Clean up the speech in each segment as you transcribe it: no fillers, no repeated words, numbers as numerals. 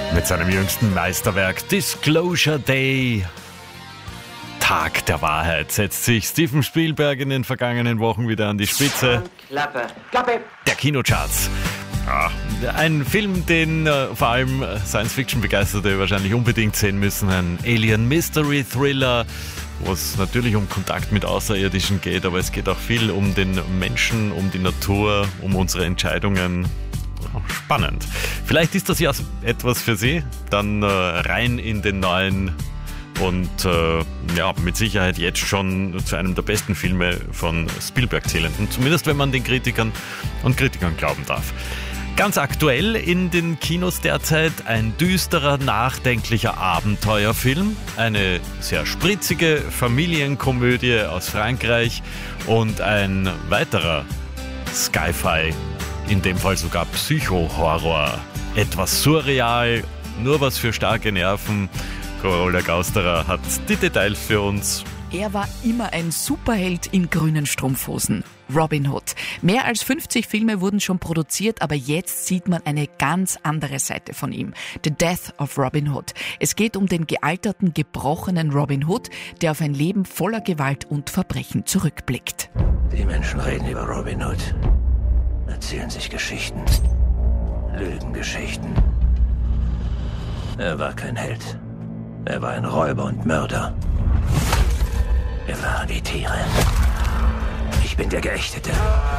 Mit seinem jüngsten Meisterwerk Disclosure Day, Tag der Wahrheit, setzt sich Steven Spielberg in den vergangenen Wochen wieder an die Spitze der Kinocharts. Ja, ein Film, den vor allem Science-Fiction-Begeisterte wahrscheinlich unbedingt sehen müssen. Ein Alien-Mystery-Thriller, wo es natürlich um Kontakt mit Außerirdischen geht, aber es geht auch viel um den Menschen, um die Natur, um unsere Entscheidungen. Spannend. Vielleicht ist das ja etwas für Sie. Dann rein in den neuen und mit Sicherheit jetzt schon zu einem der besten Filme von Spielberg zählenden. Zumindest wenn man den Kritikern und Kritikern glauben darf. Ganz aktuell in den Kinos derzeit ein düsterer, nachdenklicher Abenteuerfilm, eine sehr spritzige Familienkomödie aus Frankreich und ein weiterer Sci-Fi, in dem Fall sogar Psycho-Horror. Etwas surreal, nur was für starke Nerven. Carola Gausterer hat die Details für uns. Er war immer ein Superheld in grünen Strumpfhosen. Robin Hood. Mehr als 50 Filme wurden schon produziert, aber jetzt sieht man eine ganz andere Seite von ihm. The Death of Robin Hood. Es geht um den gealterten, gebrochenen Robin Hood, der auf ein Leben voller Gewalt und Verbrechen zurückblickt. Die Menschen reden über Robin Hood, erzählen sich Geschichten, Lügengeschichten. Er war kein Held. Er war ein Räuber und Mörder. Wir waren die Tiere. Ich bin der Geächtete.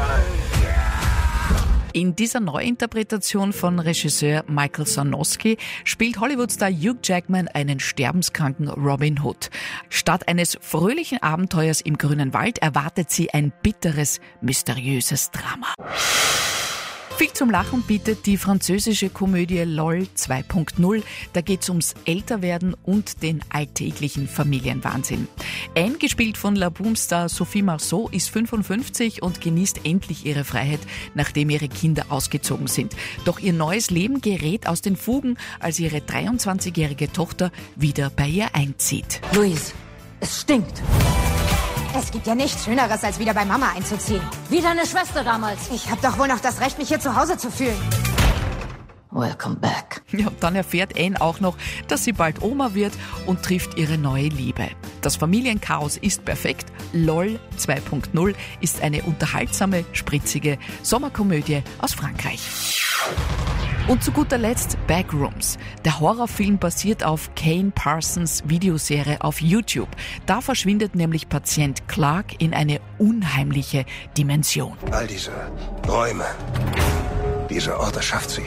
In dieser Neuinterpretation von Regisseur Michael Sarnowski spielt Hollywood-Star Hugh Jackman einen sterbenskranken Robin Hood. Statt eines fröhlichen Abenteuers im grünen Wald erwartet sie ein bitteres, mysteriöses Drama. Viel zum Lachen bietet die französische Komödie LOL 2.0. Da geht's ums Älterwerden und den alltäglichen Familienwahnsinn. Anne, gespielt von La Boom-Star Sophie Marceau, ist 55 und genießt endlich ihre Freiheit, nachdem ihre Kinder ausgezogen sind. Doch ihr neues Leben gerät aus den Fugen, als ihre 23-jährige Tochter wieder bei ihr einzieht. Louise, es stinkt. Es gibt ja nichts Schöneres, als wieder bei Mama einzuziehen. Wie deine Schwester damals. Ich habe doch wohl noch das Recht, mich hier zu Hause zu fühlen. Welcome back. Ja, und dann erfährt Anne auch noch, dass sie bald Oma wird und trifft ihre neue Liebe. Das Familienchaos ist perfekt. LOL 2.0 ist eine unterhaltsame, spritzige Sommerkomödie aus Frankreich. Und zu guter Letzt Backrooms. Der Horrorfilm basiert auf Kane Parsons Videoserie auf YouTube. Da verschwindet nämlich Patient Clark in eine unheimliche Dimension. All diese Räume, diese Orte schafft sie.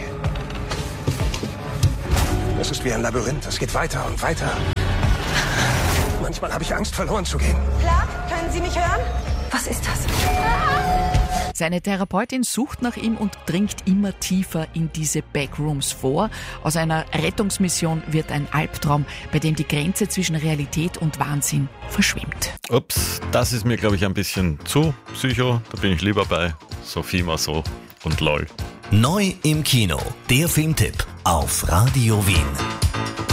Es ist wie ein Labyrinth, es geht weiter und weiter. Manchmal habe ich Angst, verloren zu gehen. Clark, können Sie mich hören? Was ist das? Seine Therapeutin sucht nach ihm und dringt immer tiefer in diese Backrooms vor. Aus einer Rettungsmission wird ein Albtraum, bei dem die Grenze zwischen Realität und Wahnsinn verschwimmt. Ups, das ist mir, glaube ich, ein bisschen zu psycho. Da bin ich lieber bei Sophie Marceau und LOL. Neu im Kino, der Filmtipp auf Radio Wien.